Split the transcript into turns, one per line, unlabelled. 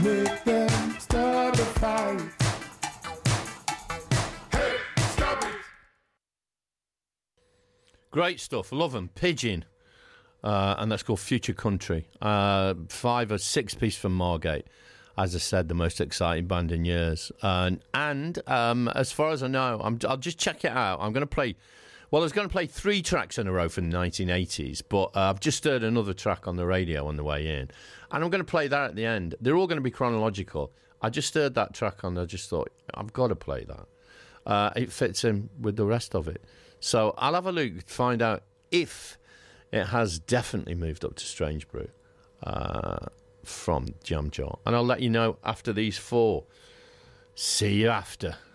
Make them start a fight. Hey, stop it!
Great stuff. Love them. Pigeon. And that's called Future Country. 5 or 6 piece from Margate. As I said, the most exciting band in years. And as far as I know, I'll just check it out. I'm going to play... Well, I was going to play 3 tracks in a row from the 1980s, but I've just heard another track on the radio on the way in. And I'm going to play that at the end. They're all going to be chronological. I just heard that track and I just thought, I've got to play that. It fits in with the rest of it. So I'll have a look to find out if it has definitely moved up to Strange Brew from Jam Jar. And I'll let you know after these 4. See you after.